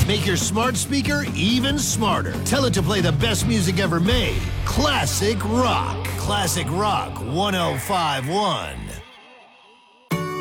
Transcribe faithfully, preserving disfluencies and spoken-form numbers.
Make your smart speaker even smarter. Tell it to play the best music ever made. Classic Rock. Classic Rock one oh five point one.